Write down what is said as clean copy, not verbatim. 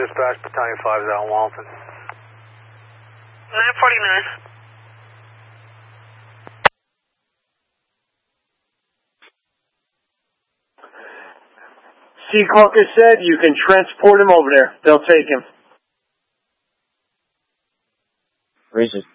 dispatch, Battalion 5 is out in Walton. 949. Sea Caucus said you can transport him over there. They'll take him. Racist.